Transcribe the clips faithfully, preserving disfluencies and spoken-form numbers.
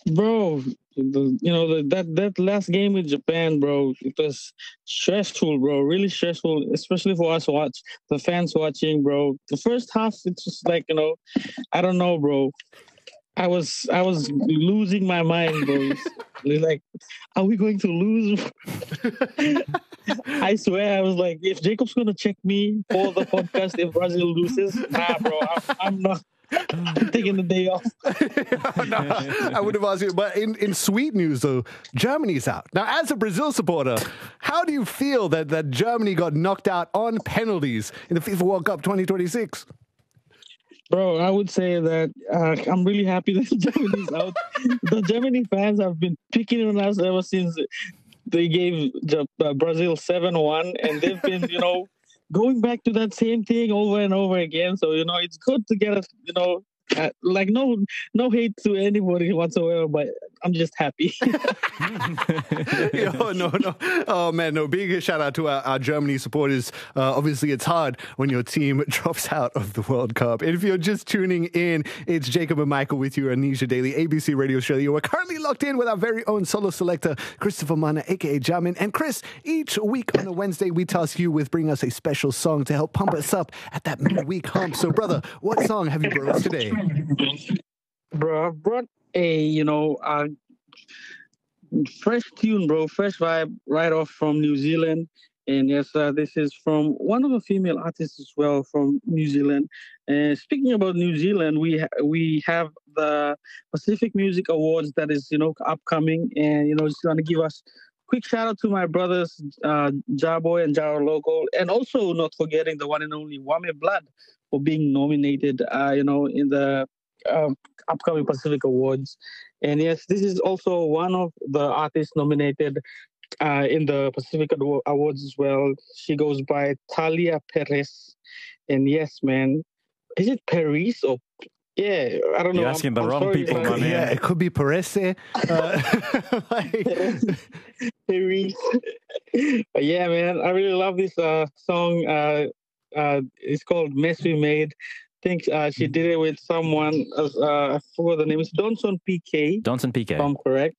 Bro, the, you know the, that that last game with Japan, bro, it was stressful, bro. Really stressful, especially for us watch the fans watching, bro. The first half, it's just like you know, I don't know, bro. I was I was losing my mind, bro. It's like, are we going to lose? I swear, I was like, if Jacob's gonna check me for the podcast if Brazil loses, nah, bro, I'm, I'm not. I'm taking the day off. No, I would have asked you, but in, in sweet news though, Germany's out. Now, as a Brazil supporter, how do you feel that, that Germany got knocked out on penalties in the FIFA World Cup twenty twenty-six? Bro, I would say that uh, I'm really happy that Germany's out. The Germany fans have been picking on us ever since they gave uh, Brazil seven one, and they've been, you know, going back to that same thing over and over again. So, you know, it's good to get us, you know, uh, like no no hate to anybody whatsoever, but I'm just happy. Yo, no, no. Oh, man, no. Big shout out to our, our Germany supporters. Uh, obviously, it's hard when your team drops out of the World Cup. And if you're just tuning in, it's Jacob and Michael with you on Nisha Daily, A B C Radio Australia. We're currently locked in with our very own solo selector, Christopher Mana, a k a. Jamin. And Chris, each week on a Wednesday, we task you with bringing us a special song to help pump us up at that midweek hump. So, brother, what song have you brought us today? Bro, I brought a, you know, uh, fresh tune, bro, fresh vibe right off from New Zealand. And yes, uh, this is from one of the female artists as well from New Zealand. And speaking about New Zealand, we ha- we have the Pacific Music Awards that is, you know, upcoming. And, you know, just want to give us quick shout out to my brothers, uh, Jarboy and Jaro Local. And also not forgetting the one and only Wame Blood for being nominated, uh, you know, in the uh, upcoming Pacific Awards. And yes, this is also one of the artists nominated uh, in the Pacific Awards as well. She goes by Talia Perez. And yes, man, is it Paris or yeah, I don't know. You're asking I'm, the I'm wrong people, my man. Yeah, it could be Perez. Uh, like... Paris. But yeah, man, I really love this uh, song. Uh, uh, it's called Mess We Made. I think uh, she did it with someone, uh, I forgot the name. It's Donson P K. Donson P K. If I'm correct.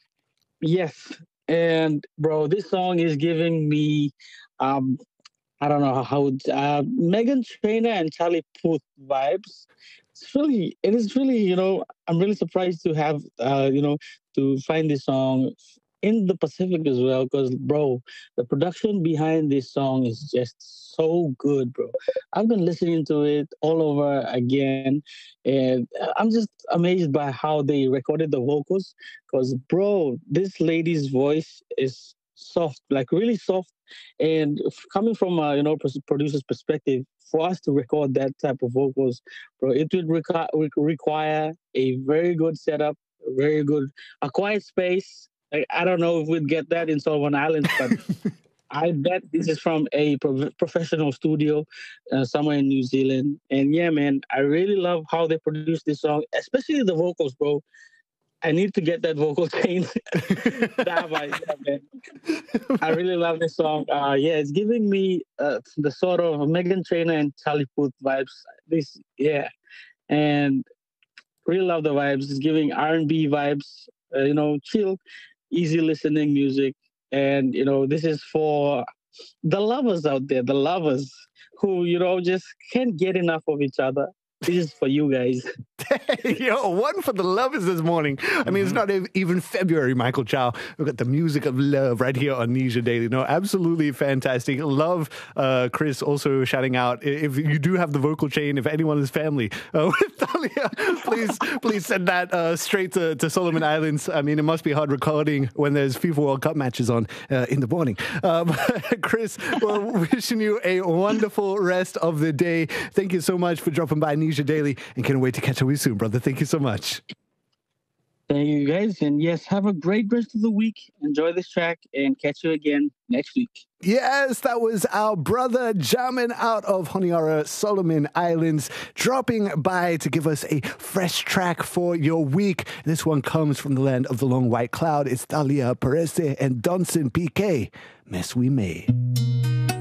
Yes. And, bro, this song is giving me, um, I don't know how, uh, Megan Trainor and Charlie Puth vibes. It's really, it is really, you know, I'm really surprised to have, uh, you know, to find this song in the Pacific as well, because, bro, the production behind this song is just so good, bro. I've been listening to it all over again, and I'm just amazed by how they recorded the vocals, because, bro, this lady's voice is soft, like really soft, and coming from a, you know, producer's perspective, for us to record that type of vocals, bro, it would requ- require a very good setup, a very good, a quiet space. Like, I don't know if we'd get that in Solomon Islands, but I bet this is from a pro- professional studio uh, somewhere in New Zealand. And yeah, man, I really love how they produced this song, especially the vocals, bro. I need to get that vocal change. Nah, but, yeah, man. I really love this song. Uh, yeah, it's giving me uh, the sort of Megan Trainor and Charlie Puth vibes. This, yeah, and really love the vibes. It's giving R and B vibes. Uh, you know, chill, easy listening music. And, you know, this is for the lovers out there, the lovers who, you know, just can't get enough of each other. This is for you guys. Yo, one for the lovers this morning. I mean, it's not even February, Michael Chow. We've got the music of love right here on Nisha Daily. No, absolutely fantastic. Love uh, Chris also shouting out, if you do have the vocal chain, if anyone is family, uh, with Talia, please, please send that uh, straight to, to Solomon Islands. I mean, it must be hard recording when there's FIFA World Cup matches on uh, in the morning. Um, Chris, well, wishing you a wonderful rest of the day. Thank you so much for dropping by Nisha Daily, and can't wait to catch up with you soon, brother. Thank you so much. Thank you, guys. And yes, have a great rest of the week. Enjoy this track and catch you again next week. Yes, that was our brother Jamin out of Honiara, Solomon Islands, dropping by to give us a fresh track for your week. This one comes from the land of the long white cloud. It's Talia Perez and Donson P K. Mess We Made.